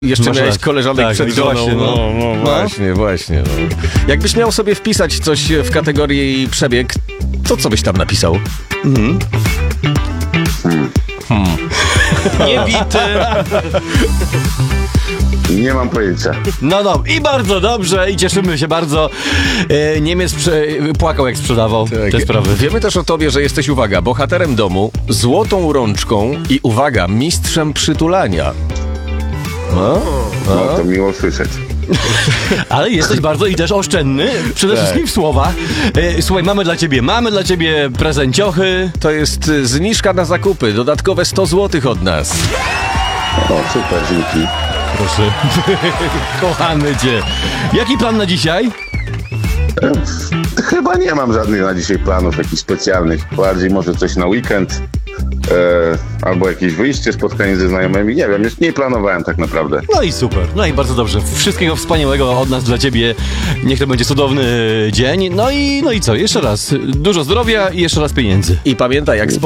Jeszcze miałeś koleżanek tak, przed żoną. Właśnie. Jakbyś miał sobie wpisać coś w kategorii przebieg, to co byś tam napisał? Niebity. Nie mam pojęcia. No i bardzo dobrze i cieszymy się bardzo. Niemiec płakał jak sprzedawał te sprawy. Wiemy też o tobie, że jesteś, uwaga, bohaterem domu, złotą rączką i, uwaga, mistrzem przytulania. No to miło słyszeć. Ale jesteś bardzo i też oszczędny, przede wszystkim w słowach. Słuchaj, mamy dla ciebie prezenciochy. To jest zniżka na zakupy, dodatkowe 100 zł od nas. O, super, dzięki. Proszę. Kochamy cię. Jaki plan na dzisiaj? Chyba nie mam żadnych na dzisiaj planów jakichś specjalnych. Bardziej może coś na weekend. Albo jakieś wyjście, spotkanie ze znajomymi. Nie wiem, nie planowałem tak naprawdę. No i super, no i bardzo dobrze. Wszystkiego wspaniałego od nas dla ciebie. Niech to będzie cudowny dzień. No i co? Jeszcze raz. Dużo zdrowia i jeszcze raz pieniędzy. I pamiętaj, jak